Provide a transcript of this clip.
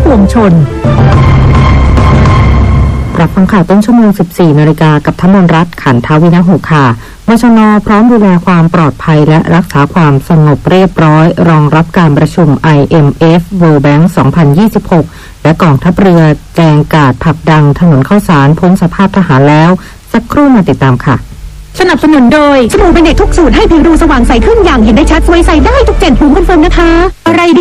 ปวงชนรับฟังข่าวต้นชั่วโมง 14 นาฬิกากับธนรัตน์ ขันทวินหุค่ะมชน.พร้อมดูแลความปลอดภัยและรักษาความสงบเรียบร้อยรองรับการประชุม IMF World Bank 2026 และกองทัพเรือแจงกาดผับดังถนนข้าวสารพ้นสภาพทหารแล้วสักครู่มาติดตามค่ะสนับสนุนโดยสบู่เป็นเด็กทุกสูตรให้ผิวดูสว่างใสขึ้นอย่างเห็นได้ชัดสวยใสได้ทุกเจนภูมิคอนเฟิร์มนะคะอะไร